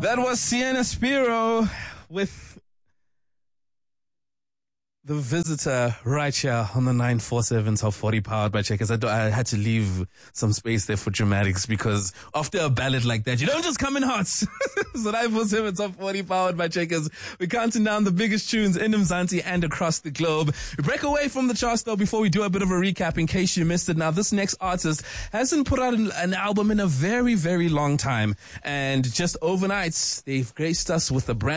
That was Sienna Spiro with The Visitor right here on the 947 Top 40 powered by Checkers. I had to leave some space there for dramatics because after a ballad like that, you don't just come in hot. So 947 Top 40 powered by Checkers. We're counting down the biggest tunes in Mzansi and across the globe. We break away from the charts though before we do a bit of a recap in case you missed it. Now this next artist hasn't put out an album in a very, very long time. And just overnight, they've graced us with a brand